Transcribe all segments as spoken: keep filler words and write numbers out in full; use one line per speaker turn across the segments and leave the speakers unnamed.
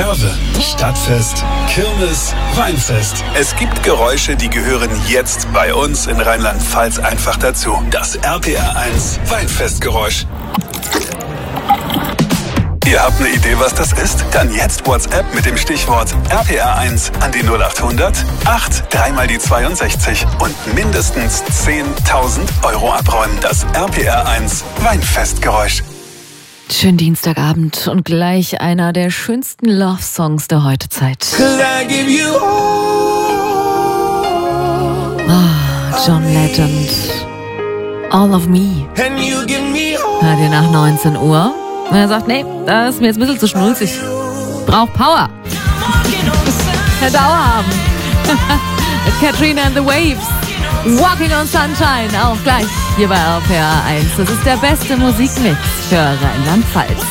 Curve, Stadtfest, Kirmes, Weinfest. Es gibt Geräusche, die gehören jetzt bei uns in Rheinland-Pfalz einfach dazu. Das R P R eins Weinfestgeräusch. Ihr habt eine Idee, was das ist? Dann jetzt WhatsApp mit dem Stichwort R P R eins an die null acht hundert acht drei mal die zweiundsechzig und mindestens zehntausend Euro abräumen. Das R P R eins Weinfestgeräusch.
Schönen Dienstagabend und gleich einer der schönsten Love-Songs der Heutezeit. Ah, John Legend. All of Me. Hört ihr nach neunzehn Uhr? Und er sagt, nee, das ist mir jetzt ein bisschen zu schnulzig. Braucht Power. Dauer haben. Katrina and the Waves. Walking on Sunshine. Auch gleich hier bei R P R eins. Das ist der beste Musikmix für Rheinland-Pfalz.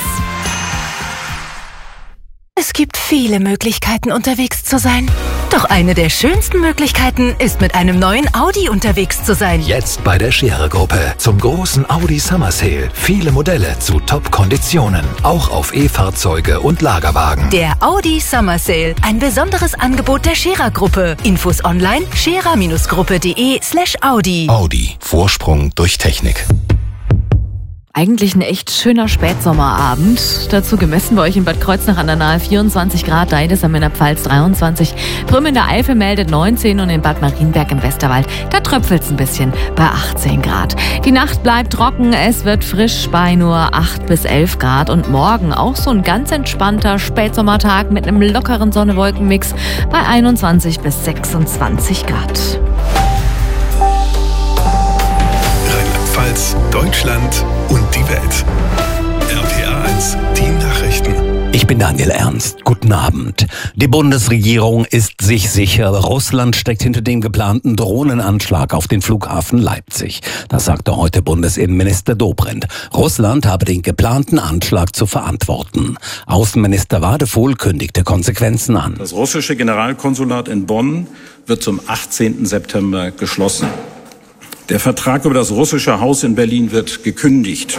Es gibt viele Möglichkeiten, unterwegs zu sein. Doch eine der schönsten Möglichkeiten ist, mit einem neuen Audi unterwegs zu sein.
Jetzt bei der Scherer-Gruppe zum großen Audi Summer Sale. Viele Modelle zu Top-Konditionen. Auch auf E-Fahrzeuge und Lagerwagen.
Der Audi Summer Sale. Ein besonderes Angebot der Scherer-Gruppe. Infos online scherer-gruppe.de slash Audi.
Audi. Vorsprung durch Technik.
Eigentlich ein echt schöner Spätsommerabend. Dazu gemessen bei euch in Bad Kreuznach an der Nahe vierundzwanzig Grad, Deidesheim in der Pfalz dreiundzwanzig, Prüm in der Eifel meldet neunzehn und in Bad Marienberg im Westerwald, da tröpfelt's ein bisschen bei achtzehn Grad. Die Nacht bleibt trocken, es wird frisch bei nur acht bis elf Grad und morgen auch so ein ganz entspannter Spätsommertag mit einem lockeren Sonne-Wolken-Mix bei einundzwanzig bis sechsundzwanzig Grad.
Rheinland-Pfalz, Deutschland und die Welt. R P R eins, die Nachrichten.
Ich bin Daniel Ernst. Guten Abend. Die Bundesregierung ist sich sicher, Russland steckt hinter dem geplanten Drohnenanschlag auf den Flughafen Leipzig. Das sagte heute Bundesinnenminister Dobrindt. Russland habe den geplanten Anschlag zu verantworten. Außenminister Wadefuhl kündigte Konsequenzen an.
Das russische Generalkonsulat in Bonn wird zum achtzehnten September geschlossen. Der Vertrag über das russische Haus in Berlin wird gekündigt.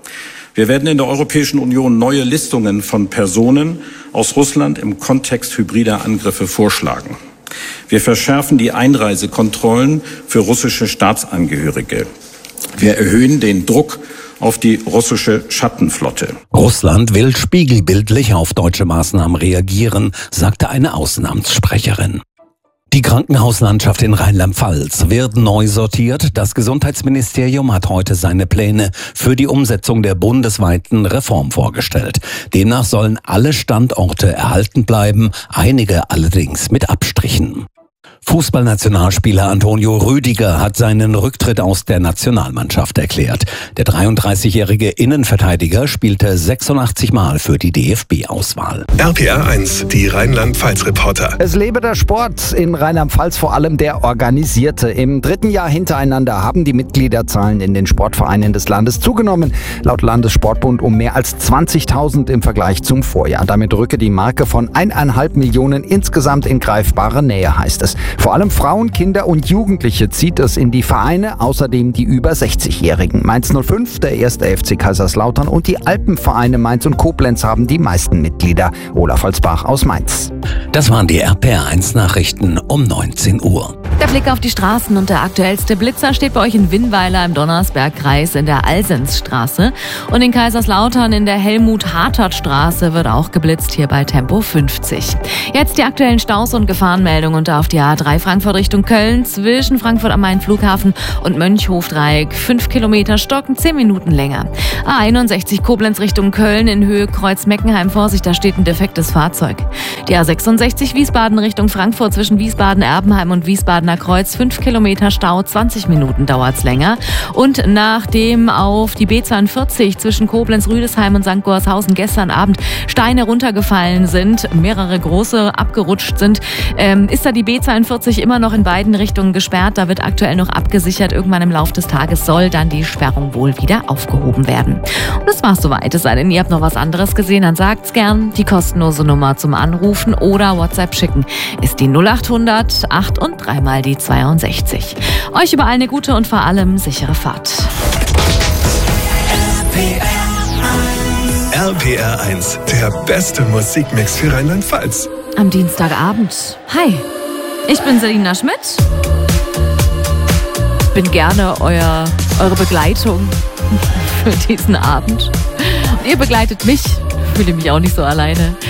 Wir werden in der Europäischen Union neue Listungen von Personen aus Russland im Kontext hybrider Angriffe vorschlagen. Wir verschärfen die Einreisekontrollen für russische Staatsangehörige. Wir erhöhen den Druck auf die russische Schattenflotte.
Russland will spiegelbildlich auf deutsche Maßnahmen reagieren, sagte eine Außenamtssprecherin. Die Krankenhauslandschaft in Rheinland-Pfalz wird neu sortiert. Das Gesundheitsministerium hat heute seine Pläne für die Umsetzung der bundesweiten Reform vorgestellt. Demnach sollen alle Standorte erhalten bleiben, einige allerdings mit Abstrichen. Fußballnationalspieler Antonio Rüdiger hat seinen Rücktritt aus der Nationalmannschaft erklärt. Der dreiunddreißigjährige Innenverteidiger spielte sechsundachtzig Mal für die D F B-Auswahl.
R P R eins, die Rheinland-Pfalz-Reporter.
Es lebe der Sport, in Rheinland-Pfalz vor allem der organisierte. Im dritten Jahr hintereinander haben die Mitgliederzahlen in den Sportvereinen des Landes zugenommen. Laut Landessportbund um mehr als zwanzigtausend im Vergleich zum Vorjahr. Damit rücke die Marke von eineinhalb Millionen insgesamt in greifbare Nähe, heißt es. Vor allem Frauen, Kinder und Jugendliche zieht es in die Vereine, außerdem die über sechzigjährigen. Mainz null fünf, der erste F C Kaiserslautern und die Alpenvereine Mainz und Koblenz haben die meisten Mitglieder. Olaf Holzbach aus Mainz.
Das waren die R P R eins Nachrichten um neunzehn Uhr.
Der Blick auf die Straßen und der aktuellste Blitzer steht bei euch in Winnweiler im Donnersbergkreis in der Alsensstraße. Und in Kaiserslautern in der Helmut-Hartert-Straße wird auch geblitzt, hier bei Tempo fünfzig. Jetzt die aktuellen Staus und Gefahrenmeldungen unter auf die A drei Frankfurt Richtung Köln zwischen Frankfurt am Main Flughafen und Mönchhof-Dreieck. fünf Kilometer stocken, zehn Minuten länger. A einundsechzig Koblenz Richtung Köln in Höhe Kreuz-Meckenheim. Vorsicht, da steht ein defektes Fahrzeug. Die A sechsundsechzig Wiesbaden Richtung Frankfurt zwischen Wiesbaden-Erbenheim und Wiesbadener Kreuz. fünf Kilometer Stau, zwanzig Minuten dauert's länger. Und nachdem auf die B zweiundvierzig zwischen Koblenz-Rüdesheim und Sankt Gorshausen gestern Abend Steine runtergefallen sind, mehrere große abgerutscht sind, ähm, ist da die B zweiundvierzig immer noch in beiden Richtungen gesperrt. Da wird aktuell noch abgesichert. Irgendwann im Laufe des Tages soll dann die Sperrung wohl wieder aufgehoben werden. Und das war's soweit. Es sei denn, ihr habt noch was anderes gesehen, dann sagt's gern. Die kostenlose Nummer zum Anrufen oder WhatsApp schicken ist die null acht hundert acht und dreimal die zweiundsechzig. Euch überall eine gute und vor allem sichere Fahrt.
R P R eins, der beste Musikmix für Rheinland-Pfalz.
Am Dienstagabend. Hi, ich bin Selina Schmidt. Bin gerne euer, eure Begleitung für diesen Abend. Und ihr begleitet mich. Fühle mich auch nicht so alleine.